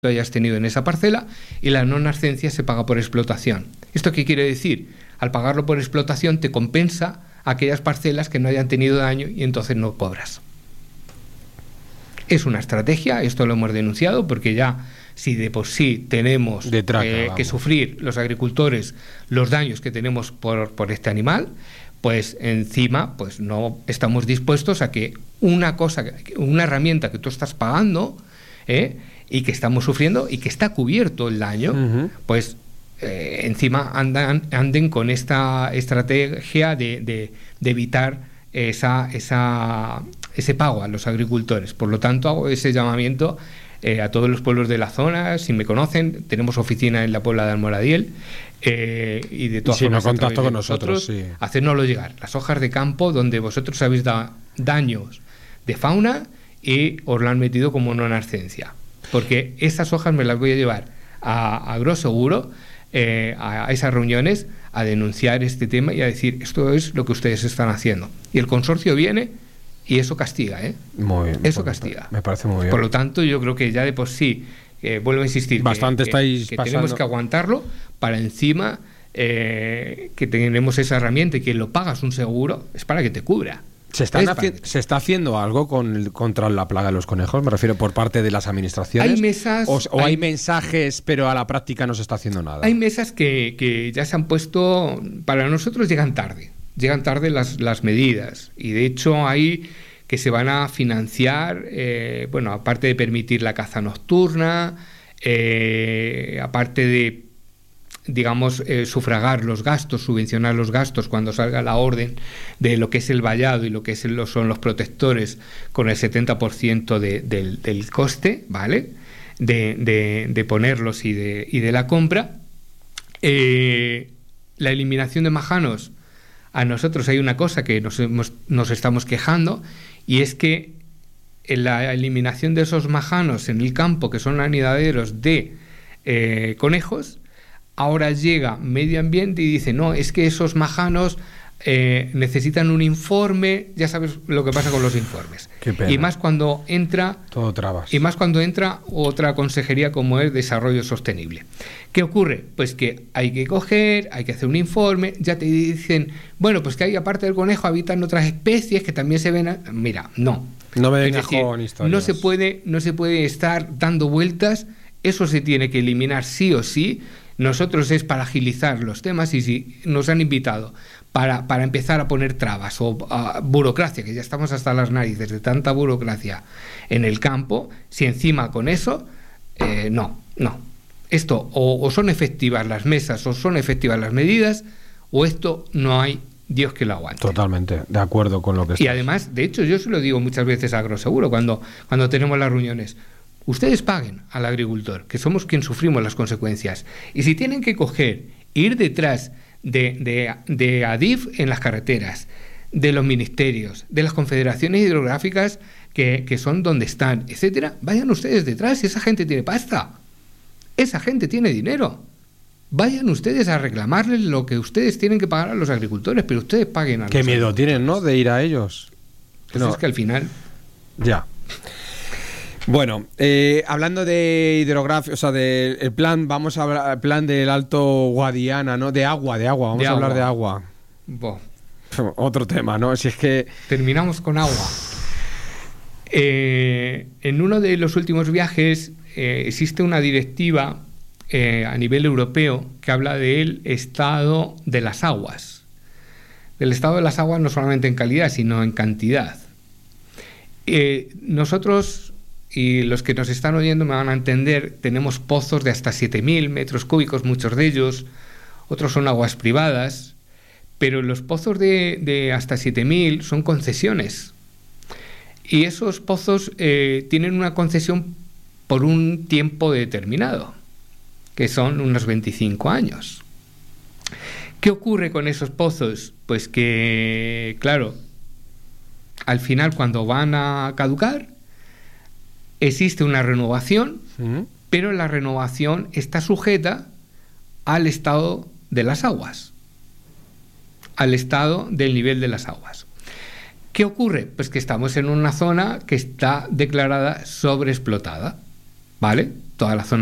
que hayas tenido en esa parcela, y la no nascencia se paga por explotación. ¿Esto qué quiere decir? Al pagarlo por explotación te compensa aquellas parcelas que no hayan tenido daño y entonces no cobras. Es una estrategia, esto lo hemos denunciado, porque ya si de por sí tenemos que sufrir los agricultores los daños que tenemos por este animal, pues encima pues no estamos dispuestos a que una herramienta que tú estás pagando y que estamos sufriendo y que está cubierto el daño, pues encima anden con esta estrategia de evitar ese pago a los agricultores. Por lo tanto, hago ese llamamiento a todos los pueblos de la zona. Si me conocen, tenemos oficina en la Puebla de Almoradiel, y de todas formas, no contacto con nosotros, sí. Hacérnoslo llegar. Las hojas de campo donde vosotros habéis dado daños de fauna y os lo han metido como no nascencia. Porque esas hojas me las voy a llevar a Agroseguro, a esas reuniones, a denunciar este tema y a decir, esto es lo que ustedes están haciendo. Y el consorcio viene y eso castiga, Muy bien. Eso castiga. Me parece muy bien. Por lo tanto, yo creo que ya de por sí, vuelvo a insistir, bastante que tenemos que aguantarlo para encima que tenemos esa herramienta, y que lo pagas un seguro, es para que te cubra. ¿Se está haciendo algo contra la plaga de los conejos? Me refiero, por parte de las administraciones. Hay mesas... ¿O hay mensajes, pero a la práctica no se está haciendo nada? Hay mesas que ya se han puesto... Para nosotros llegan tarde las medidas. Y de hecho hay que se van a financiar, aparte de permitir la caza nocturna, aparte de, digamos, sufragar los gastos, subvencionar los gastos cuando salga la orden de lo que es el vallado y lo que son los protectores con el 70% del coste, ¿vale? De ponerlos y de la compra. La eliminación de majanos, a nosotros hay una cosa que nos estamos quejando, y es que en la eliminación de esos majanos en el campo, que son anidaderos de conejos, ahora llega Medio Ambiente y dice, no, es que esos majanos necesitan un informe. Ya sabes lo que pasa con los informes. Qué pena. Y más cuando entra todo trabas. Y más cuando entra otra consejería como es Desarrollo Sostenible. ¿Qué ocurre? Pues que hay que hacer un informe. Ya te dicen, bueno, pues que hay, aparte del conejo, habitan otras especies que también se ven. Mira, no me vengas con historias. No se puede estar dando vueltas. Eso se tiene que eliminar sí o sí. Nosotros es para agilizar los temas, y si nos han invitado para empezar a poner trabas o burocracia, que ya estamos hasta las narices de tanta burocracia en el campo, si encima con eso, no. Esto o son efectivas las mesas o son efectivas las medidas, o esto no hay Dios que lo aguante. Totalmente, de acuerdo con lo que estás. Y además, de hecho, yo se lo digo muchas veces a Agroseguro cuando tenemos las reuniones. Ustedes paguen al agricultor, que somos quien sufrimos las consecuencias. Y si tienen que ir detrás de ADIF en las carreteras, de los ministerios, de las confederaciones hidrográficas que son donde están, etcétera, vayan ustedes detrás. Esa gente tiene pasta, esa gente tiene dinero. Vayan ustedes a reclamarles lo que ustedes tienen que pagar a los agricultores, pero ustedes paguen a los Qué miedo tienen, ¿no?, de ir a ellos. Pues es que al final... Ya. Bueno, hablando de hidrografía, o sea, del plan, vamos a hablar del plan del Alto Guadiana, ¿no? De agua, vamos a hablar de agua. Otro tema, ¿no? Si es que... Terminamos con agua. En uno de los últimos viajes existe una directiva a nivel europeo que habla del estado de las aguas. Del estado de las aguas no solamente en calidad, sino en cantidad. Nosotros... y los que nos están oyendo me van a entender, tenemos pozos de hasta 7.000 metros cúbicos, muchos de ellos, otros son aguas privadas, pero los pozos de hasta 7.000 son concesiones. Y esos pozos tienen una concesión por un tiempo determinado, que son unos 25 años. ¿Qué ocurre con esos pozos? Pues que, claro, al final, cuando van a caducar, existe una renovación, pero la renovación está sujeta al estado de las aguas, al estado del nivel de las aguas. ¿Qué ocurre? Pues que estamos en una zona que está declarada sobreexplotada. ¿vale? Toda la zona